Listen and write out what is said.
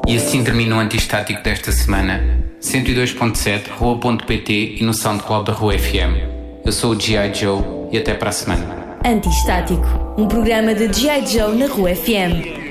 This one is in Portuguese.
E assim termina o Antistático desta semana. 102.7, Rua.pt e no SoundCloud da Rua FM. Eu sou o G.I. Joe e até para a semana. Antistático, um programa de G.I. Joe na Rua FM.